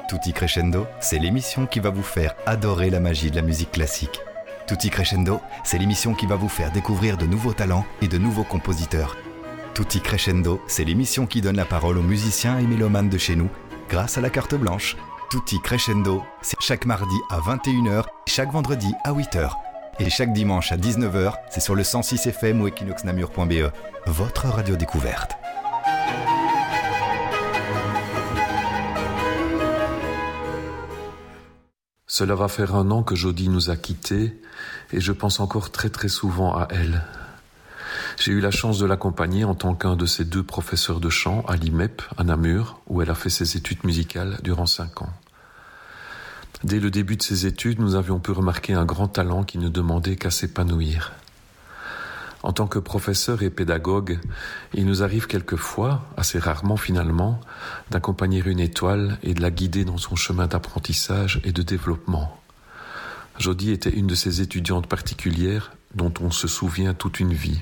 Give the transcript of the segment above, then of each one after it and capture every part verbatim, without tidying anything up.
Tutti Crescendo, c'est l'émission qui va vous faire adorer la magie de la musique classique. Tutti Crescendo, c'est l'émission qui va vous faire découvrir de nouveaux talents et de nouveaux compositeurs. Tutti Crescendo, c'est l'émission qui donne la parole aux musiciens et mélomanes de chez nous, grâce à la carte blanche. Tutti Crescendo, c'est chaque mardi à vingt et une heures, chaque vendredi à huit heures. Et chaque dimanche à dix-neuf heures, c'est sur le cent six F M ou equinox namur point b e, votre radio découverte. Cela va faire un an que Jody nous a quittés et je pense encore très très souvent à elle. J'ai eu la chance de l'accompagner en tant qu'un de ses deux professeurs de chant à l'I M E P, à Namur, où elle a fait ses études musicales durant cinq ans. Dès le début de ses études, nous avions pu remarquer un grand talent qui ne demandait qu'à s'épanouir. En tant que professeur et pédagogue, il nous arrive quelquefois, assez rarement finalement, d'accompagner une étoile et de la guider dans son chemin d'apprentissage et de développement. Jody était une de ces étudiantes particulières dont on se souvient toute une vie.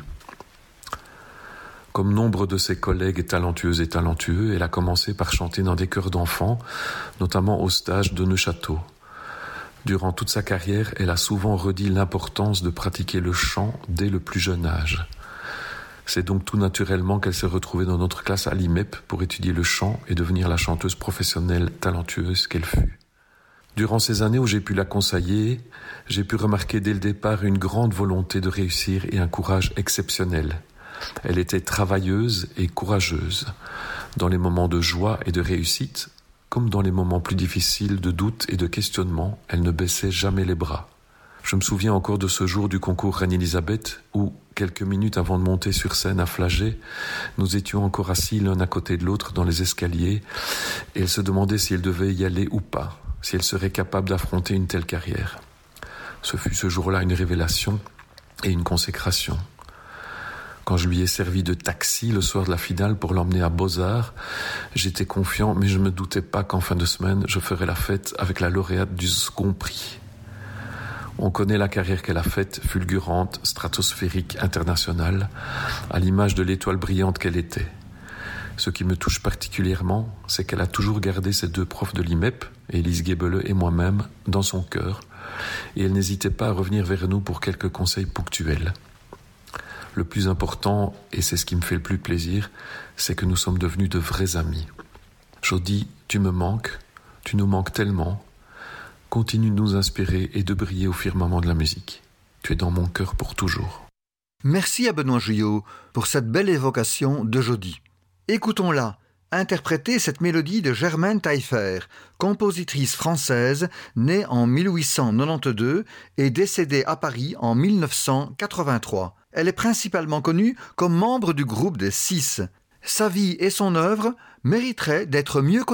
Comme nombre de ses collègues talentueuses et talentueux, elle a commencé par chanter dans des chœurs d'enfants, notamment au stage de Neuchâteau. Durant toute sa carrière, elle a souvent redit l'importance de pratiquer le chant dès le plus jeune âge. C'est donc tout naturellement qu'elle s'est retrouvée dans notre classe à l'I M E P pour étudier le chant et devenir la chanteuse professionnelle talentueuse qu'elle fut. Durant ces années où j'ai pu la conseiller, j'ai pu remarquer dès le départ une grande volonté de réussir et un courage exceptionnel. Elle était travailleuse et courageuse. Dans les moments de joie et de réussite, comme dans les moments plus difficiles de doute et de questionnement, elle ne baissait jamais les bras. Je me souviens encore de ce jour du concours Reine-Élisabeth où, quelques minutes avant de monter sur scène à Flagey, nous étions encore assis l'un à côté de l'autre dans les escaliers et elle se demandait si elle devait y aller ou pas, si elle serait capable d'affronter une telle carrière. Ce fut ce jour-là une révélation et une consécration. Quand je lui ai servi de taxi le soir de la finale pour l'emmener à Beaux-Arts, j'étais confiant, mais je ne me doutais pas qu'en fin de semaine, je ferais la fête avec la lauréate du second prix. On connaît la carrière qu'elle a faite, fulgurante, stratosphérique, internationale, à l'image de l'étoile brillante qu'elle était. Ce qui me touche particulièrement, c'est qu'elle a toujours gardé ses deux profs de l'I M E P, Élise Guébeleux et moi-même, dans son cœur, et elle n'hésitait pas à revenir vers nous pour quelques conseils ponctuels. Le plus important, et c'est ce qui me fait le plus plaisir, c'est que nous sommes devenus de vrais amis. Jody, tu me manques, tu nous manques tellement. Continue de nous inspirer et de briller au firmament de la musique. Tu es dans mon cœur pour toujours. Merci à Benoît Guyot pour cette belle évocation de Jody. Écoutons-la interpréter cette mélodie de Germaine Taillefer, compositrice française née en mille huit cent quatre-vingt-douze et décédée à Paris en mille neuf cent quatre-vingt-trois. Elle est principalement connue comme membre du groupe des Six. Sa vie et son œuvre mériteraient d'être mieux connues.